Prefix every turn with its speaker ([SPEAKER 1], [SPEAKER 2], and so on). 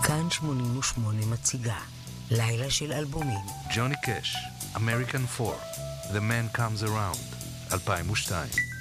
[SPEAKER 1] כאן 88 מציגה לילה של אלבומים.
[SPEAKER 2] ג'וני קאש, American 4, The Man Comes Around, 2002.